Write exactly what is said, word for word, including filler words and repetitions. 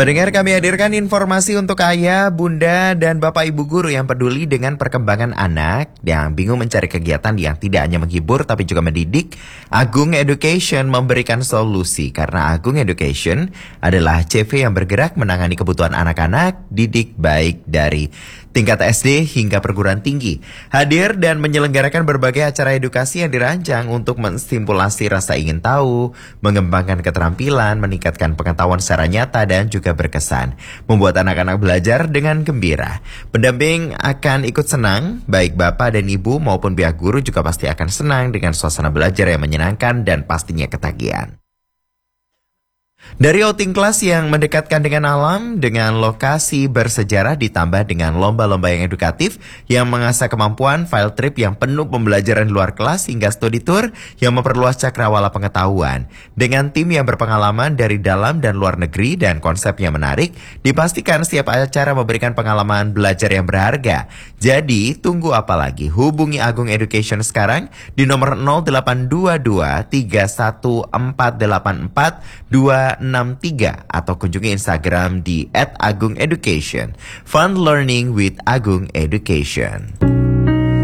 Pendengar, kami hadirkan informasi untuk ayah, bunda, dan bapak ibu guru yang peduli dengan perkembangan anak yang bingung mencari kegiatan yang tidak hanya menghibur tapi juga mendidik. Agung Education memberikan solusi karena Agung Education adalah C V yang bergerak menangani kebutuhan anak-anak didik baik dari tingkat S D hingga perguruan tinggi. Hadir dan menyelenggarakan berbagai acara edukasi yang dirancang untuk menstimulasi rasa ingin tahu, mengembangkan keterampilan, meningkatkan pengetahuan secara nyata dan juga berkesan, membuat anak-anak belajar dengan gembira. Pendamping akan ikut senang, baik bapak dan ibu maupun pihak guru juga pasti akan senang dengan suasana belajar yang menyenangkan dan pastinya ketagihan. Dari outing kelas yang mendekatkan dengan alam, dengan lokasi bersejarah ditambah dengan lomba-lomba yang edukatif yang mengasah kemampuan, field trip yang penuh pembelajaran luar kelas hingga study tour yang memperluas cakrawala pengetahuan. Dengan tim yang berpengalaman dari dalam dan luar negeri dan konsep yang menarik, dipastikan setiap acara memberikan pengalaman belajar yang berharga. Jadi, tunggu apa lagi? Hubungi Agung Education sekarang di nomor nol delapan dua dua tiga satu empat delapan empat dua enam tiga atau kunjungi Instagram di at agung education. Fun learning with Agung Education.